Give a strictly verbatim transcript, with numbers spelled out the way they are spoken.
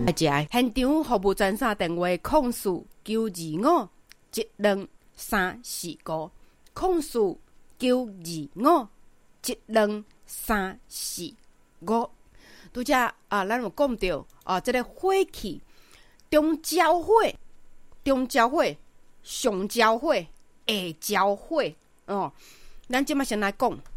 大家现场服务专线电话控诉九二五一两三四五，控诉九二五一两三四五。拄则啊，咱有讲到啊，这个火气中焦火、中焦火、上焦火、下焦火哦。咱即马先来讲